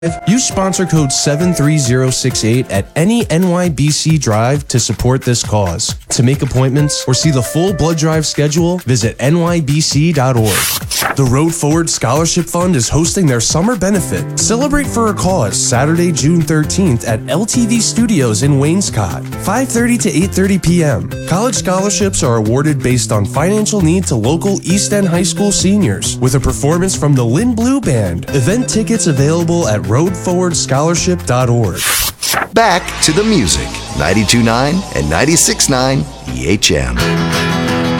Use sponsor code 73068 at any NYBC drive to support this cause. To make appointments or see the full blood drive schedule, visit nybc.org. The Road Forward Scholarship Fund is hosting their summer benefit. Celebrate for a Cause Saturday, June 13th at LTV Studios in Wainscott, 5:30 to 8:30 p.m. College scholarships are awarded based on financial need to local East End High School seniors with a performance from the Lynn Blue Band. Event tickets available at roadforwardscholarship.org. Back to the music. 92.9 and 96.9 EHM.